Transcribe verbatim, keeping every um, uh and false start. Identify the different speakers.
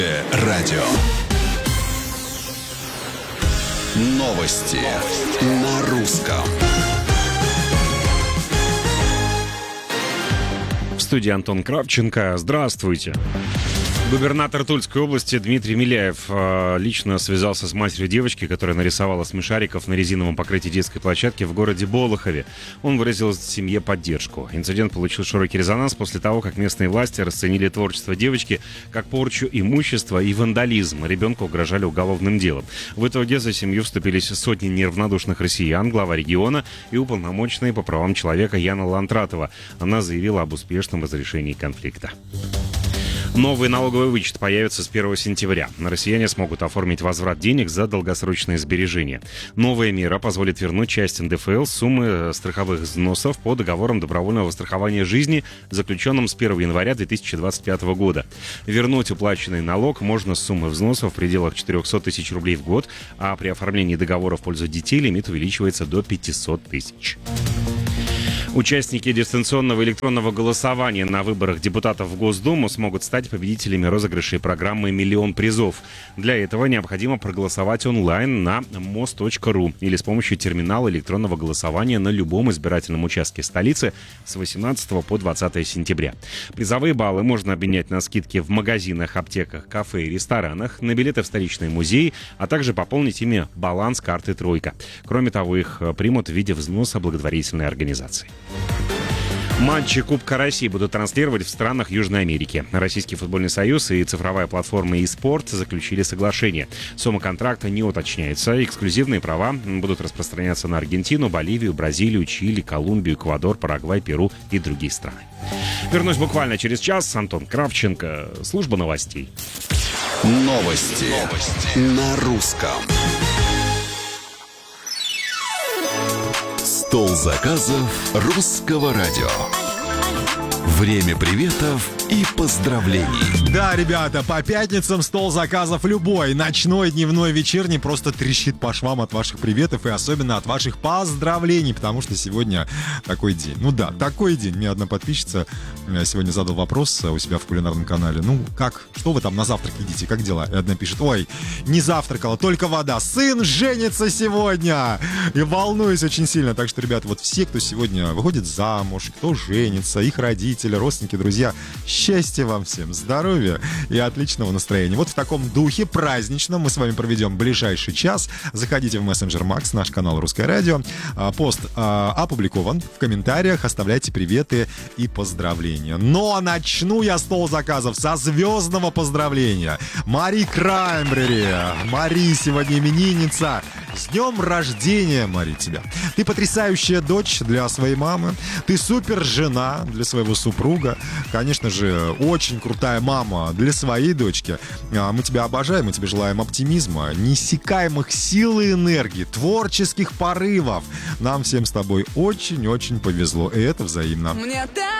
Speaker 1: Радио. Новости на русском.
Speaker 2: В студии Антон Кравченко. Здравствуйте. Губернатор Тульской области Дмитрий Миляев э, лично связался с матерью девочки, которая нарисовала смешариков на резиновом покрытии детской площадки в городе Болохове. Он выразил семье поддержку. Инцидент получил широкий резонанс после того, как местные власти расценили творчество девочки как порчу имущества и вандализм. Ребенку угрожали уголовным делом. В итоге за семью вступились сотни неравнодушных россиян, глава региона и уполномоченная по правам человека Яна Лантратова. Она заявила об успешном разрешении конфликта. Новый налоговый вычет появится с первого сентября. Россияне смогут оформить возврат денег за долгосрочные сбережения. Новая мера позволит вернуть часть эн дэ эф эл суммы страховых взносов по договорам добровольного страхования жизни, заключенным с первого января две тысячи двадцать пятого года. Вернуть уплаченный налог можно с суммы взносов в пределах четыреста тысяч рублей в год, а при оформлении договора в пользу детей лимит увеличивается до пятьсот тысяч. Участники дистанционного электронного голосования на выборах депутатов в Госдуму смогут стать победителями розыгрышей программы «Миллион призов». Для этого необходимо проголосовать онлайн на мост точка ру или с помощью терминала электронного голосования на любом избирательном участке столицы с восемнадцатого по двадцатое сентября. Призовые баллы можно обменять на скидки в магазинах, аптеках, кафе и ресторанах, на билеты в столичные музеи, а также пополнить ими баланс карты «Тройка». Кроме того, их примут в виде взноса благотворительной организации. Матчи Кубка России будут транслировать в странах Южной Америки. Российский футбольный союз и цифровая платформа eSport заключили соглашение. Сумма контракта не уточняется. Эксклюзивные права будут распространяться на Аргентину, Боливию, Бразилию, Чили, Колумбию, Эквадор, Парагвай, Перу и другие страны. Вернусь буквально через час. Антон Кравченко. Служба новостей.
Speaker 1: Новости, Новости. На русском. Стол заказов русского радио. Время приветов и поздравлений.
Speaker 3: Да, ребята, по пятницам стол заказов любой, ночной, дневной, вечерний, просто трещит по швам от ваших приветов и особенно от ваших поздравлений, потому что сегодня такой день. Ну да, такой день. Мне одна подписчица сегодня задала вопрос у себя в кулинарном канале. Ну, как, что вы там на завтрак едите, как дела? И одна пишет: ой, не завтракала, только вода. Сын женится сегодня! И волнуюсь очень сильно. Так что, ребята, вот все, кто сегодня выходит замуж, кто женится, их родители, родственники, друзья, счастья вам всем, здоровья и отличного настроения. Вот в таком духе праздничном мы с вами проведем ближайший час. Заходите в мессенджер Макс, наш канал Русское радио. Пост а, опубликован. В комментариях оставляйте приветы и поздравления. Но начну я стол заказов со звездного поздравления. Мари Краймбрери. Мари сегодня именинница. С днем рождения, Мари, тебя. Ты потрясающая дочь для своей мамы. Ты супер жена для своего супруга. Конечно же, очень крутая мама для своей дочки. Мы тебя обожаем, мы тебе желаем оптимизма, неиссякаемых сил и энергии, творческих порывов. Нам всем с тобой очень-очень повезло, и это взаимно.
Speaker 4: Мне так